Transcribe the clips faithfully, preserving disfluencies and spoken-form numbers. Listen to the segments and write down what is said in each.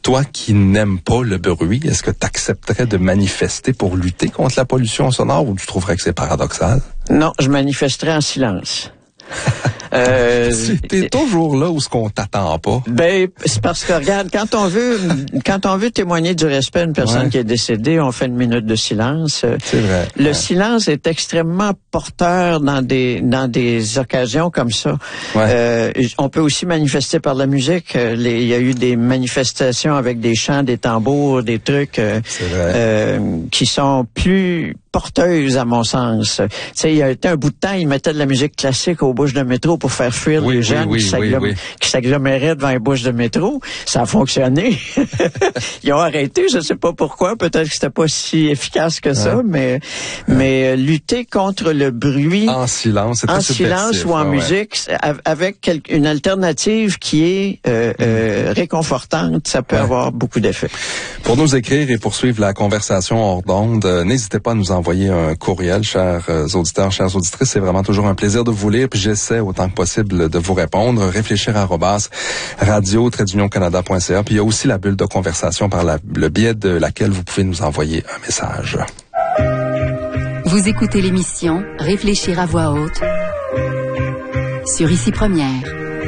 Toi qui n'aimes pas le bruit, est-ce que tu accepterais de manifester pour lutter contre la pollution sonore ou tu trouverais que c'est paradoxal? Non, je manifesterais en silence. Euh, T'es toujours là où ce qu'on t'attend pas. Ben, c'est parce que regarde, quand on veut, quand on veut témoigner du respect à une personne ouais. qui est décédée, on fait une minute de silence. C'est vrai. Le ouais. silence est extrêmement porteur dans des dans des occasions comme ça. Ouais. Euh, on peut aussi manifester par la musique. Les, il y a eu des manifestations avec des chants, des tambours, des trucs euh, euh, qui sont plus porteuse, à mon sens. Tu sais, il y a été un bout de temps, ils mettaient de la musique classique aux bouches de métro pour faire fuir oui, les gens oui, qui, oui, s'agglom- oui, oui. qui s'aggloméraient devant les bouches de métro. Ça a fonctionné. Ils ont arrêté, je sais pas pourquoi. Peut-être que c'était pas si efficace que ça, ouais. mais ouais. mais lutter contre le bruit en silence, c'est en silence ou en ouais. musique, avec une alternative qui est euh, euh, réconfortante, ça peut ouais. avoir beaucoup d'effets. Pour nous écrire et poursuivre la conversation hors d'onde, euh, n'hésitez pas à nous envoyer un courriel, chers euh, auditeurs, chères auditrices. C'est vraiment toujours un plaisir de vous lire, puis j'essaie autant que possible de vous répondre. Réfléchir arobase radio tiret union canada point c a. Puis il y a aussi la bulle de conversation par la, le biais de laquelle vous pouvez nous envoyer un message. Vous écoutez l'émission Réfléchir à voix haute sur Ici Première.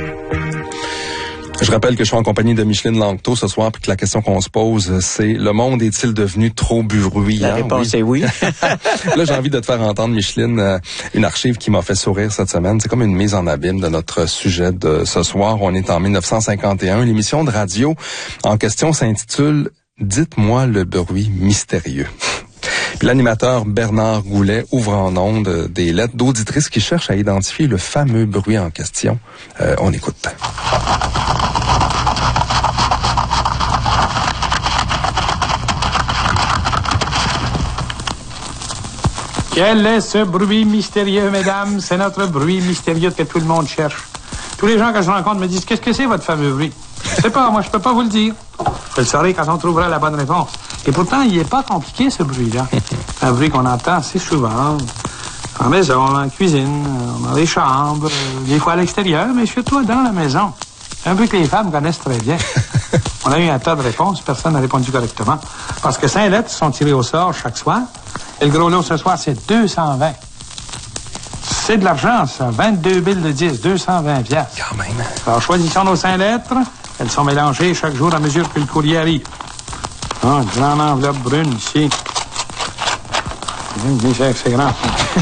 Je rappelle que je suis en compagnie de Micheline Langto ce soir, puis que la question qu'on se pose, c'est le monde est-il devenu trop bruyant? La réponse oui. est oui. Là, j'ai envie de te faire entendre, Micheline, euh, une archive qui m'a fait sourire cette semaine. C'est comme une mise en abîme de notre sujet de ce soir. On est en dix-neuf cent cinquante et un. L'émission de radio en question s'intitule « Dites-moi le bruit mystérieux ». Puis l'animateur Bernard Goulet ouvre en ondes des lettres d'auditrices qui cherchent à identifier le fameux bruit en question. Euh, on écoute. Quel est ce bruit mystérieux, mesdames? C'est notre bruit mystérieux que tout le monde cherche. Tous les gens que je rencontre me disent, qu'est-ce que c'est votre fameux bruit? Je sais pas, moi je peux pas vous le dire. Je le saurai quand on trouvera la bonne réponse. Et pourtant, il est pas compliqué ce bruit-là. Un bruit qu'on entend assez souvent, en maison, en cuisine, dans les chambres, des fois à l'extérieur, mais surtout dans la maison. Un bruit que les femmes connaissent très bien. On a eu un tas de réponses, personne n'a répondu correctement. Parce que cinq lettres sont tirées au sort chaque soir. Et le gros lot ce soir, c'est deux cent vingt. C'est de l'argent, ça. vingt-deux billes de dix, deux cent vingt piastres. Quand même. Alors, choisissons nos cinq lettres. Elles sont mélangées chaque jour à mesure que le courrier arrive. Ah, une grande enveloppe brune ici. C'est grand.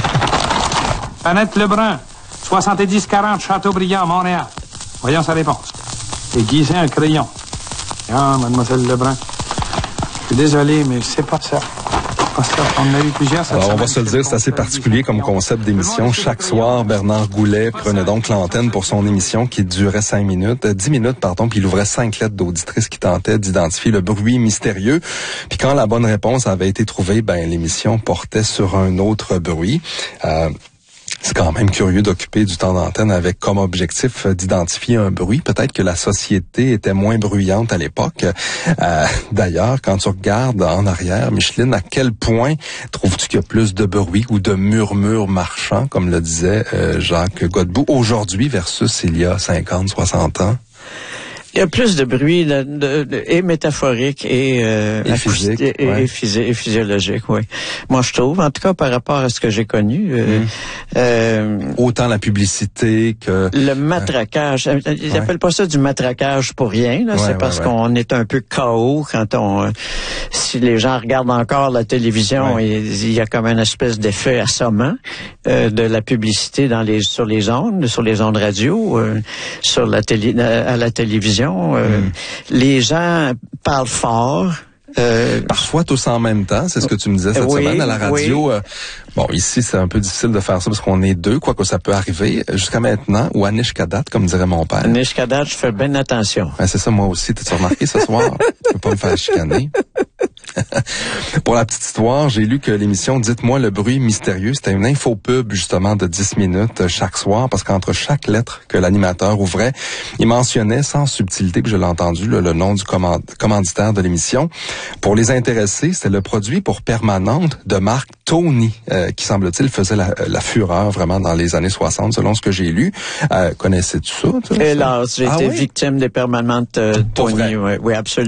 Annette Lebrun, soixante-dix quarante Châteaubriand, Montréal. Voyons sa réponse. Aiguiser un crayon. Ah, mademoiselle Lebrun. Je suis désolé, mais c'est pas ça. On a eu plusieurs cette Alors, on va semaine. se le dire, c'est assez particulier comme concept d'émission. Chaque soir, Bernard Goulet prenait donc l'antenne pour son émission qui durait cinq minutes, dix minutes, pardon, puis il ouvrait cinq lettres d'auditrices qui tentaient d'identifier le bruit mystérieux. Puis quand la bonne réponse avait été trouvée, ben l'émission portait sur un autre bruit. Euh, C'est quand même curieux d'occuper du temps d'antenne avec comme objectif d'identifier un bruit. Peut-être que la société était moins bruyante à l'époque. Euh, d'ailleurs, quand tu regardes en arrière, Micheline, à quel point trouves-tu qu'il y a plus de bruit ou de murmures marchands, comme le disait euh, Jacques Godbout, aujourd'hui versus il y a cinquante, soixante ans? Il y a plus de bruit de, de, de, et métaphorique et, euh, et physique, et, ouais. et, physio, et physiologique, oui. Moi, je trouve, en tout cas par rapport à ce que j'ai connu, euh, mmh. euh, autant la publicité que le matraquage. Euh, ils ouais. appellent pas ça du matraquage pour rien. Là, ouais, c'est parce ouais, ouais. qu'on est un peu K O quand on. Euh, si les gens regardent encore la télévision, ouais. il, il y a comme une espèce d'effet assommant euh, de la publicité dans les sur les ondes, sur les ondes radio, euh, sur la télé, à la télévision. Euh, mmh. Les gens parlent fort. Euh, Parfois tous en même temps, c'est ce que tu me disais cette oui, semaine à la radio. Oui. Euh, bon, ici c'est un peu difficile de faire ça parce qu'on est deux, quoi que ça peut arriver. Jusqu'à maintenant, ou à Nishkadat, comme dirait mon père. À Nishkadat, je fais bien attention. Ouais, c'est ça, moi aussi. T'as-tu remarqué ce soir? Je peux pas me faire chicaner. Pour la petite histoire, j'ai lu que l'émission Dites-moi le bruit mystérieux, c'était une infopub justement de dix minutes chaque soir parce qu'entre chaque lettre que l'animateur ouvrait, il mentionnait sans subtilité, puis je l'ai entendu, le, le nom du command, commanditaire de l'émission. Pour les intéressés, c'était le produit pour permanente de marque Tony, euh, qui semble-t-il faisait la, la fureur vraiment dans les années soixante, selon ce que j'ai lu. Euh, connaissais-tu ça? Hélas, j'ai ah, été oui? victime des permanentes euh, Tony. Oui, oui, absolument.